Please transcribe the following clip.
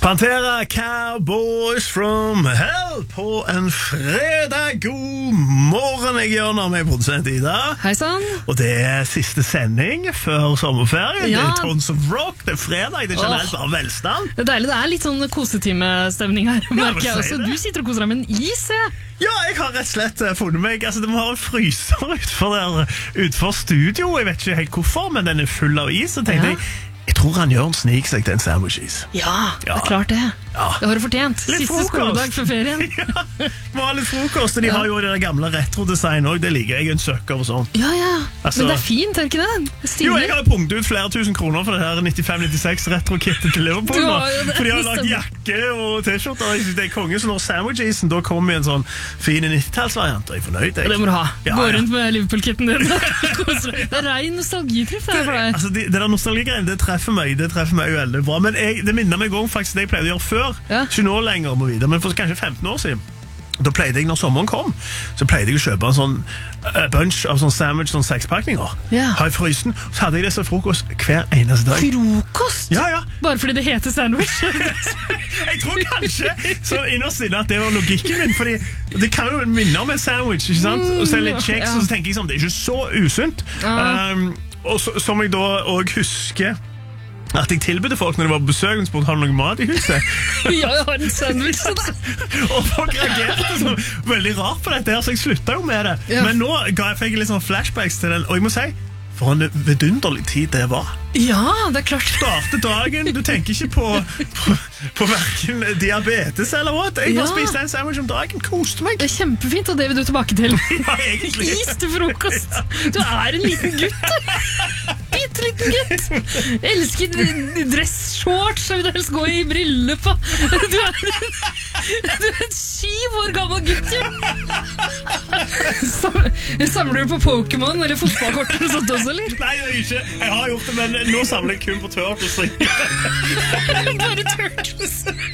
Pantera, Cowboys from Hell på en fredag. God morgen, jeg gjør når vi er produsent Ida. Hei sann. Og det er siste sending før sommerferien. Ja. Det er Tons of Rock, det er fredag, det er generelt bare velstand. Det er deilig, det er litt sånn kosetimestemning her, merker jeg også. det. Du sitter og koser deg med en is, jeg. Ja, jeg har rett og slett funnet meg. Altså, de har en fryser utenfor studio. Jeg vet ikke helt hvorfor, men den er full av is. Så tenkte jeg tror han Jørn sniker seg til en sandwich-is. Ja, det er klart det. Ja. Det har du fortjent. Litt Siste frokost. skoledag før ferien. Ja, må ha litt frokost. Og de har jo det gamle retrodesign også. Det liker jeg, en søkker og sånn. Ja, Altså- men det er fint, er det ikke det? Det er stilig. Jo, jeg har jo punkt ut flere tusen kroner for det her 95-96 retro-kittet til Liverpool Du nå. har jo det. For de har lagt jakke og t-skjorter. Jeg synes det er konge, så når sandwich-isen da kommer i en sånn fin 90-tallsvariant, og jeg er fornøyd. Det må du ha. Ja, Gå ja. rundt med Liverpool-kitten din. Det er rein nostalgitriff det her for deg. Altså, det der nostalgigreiene, det treffer meg jo veldig bra. Men det minner meg om faktisk det jeg pleide å gjøre før. Ja. Ikke nå lenger, må vite, men for kanskje 15 år siden. Da pleide jeg, når sommeren kom, så pleide jeg å kjøpe en sånn bunch av sånn sandwich, sånn 6-pakninger. Ja. Ha i frysen, så hadde jeg det som frokost hver eneste dag. Frokost? Ja. Bare fordi det heter sandwich? Jeg tror kanskje så innerst inne at det var logikken min, fordi det kan jo minne om en sandwich, ikke sant? Og så er det litt kjeks, og så tenker jeg sånn, det er ikke så usunt. Og som jeg da også husker at jeg tilbydde folk når de var på besøk og spurte har du noe mat i huset. Ja, jeg har en sandwich til deg. Og folk reagerte så veldig rart på dette her, så jeg slutta jo med det. Ja. Men nå fikk jeg litt sånn flashbacks til den, og jeg må si, for en vidunderlig tid det var. Ja, det er klart. Starte dagen, du tenker ikke på hverken diabetes eller hva. Jeg bare spiste en sandwich om dagen, koste meg. Det er kjempefint, og det vil du tilbake til. Ja, egentlig. Is til frokost. Du er en liten gutt, du. Bitteliten gutt. Jeg elsker dressshorts, jeg vil helst gå i bryllup på. Du er en 7 år gammel gutt, jo. Samler du på Pokémon eller fotballkort eller sånt også, eller? Nei, det er ikke. Jeg har gjort det, men nå samler jeg kun på Turtles. Bare Turtles.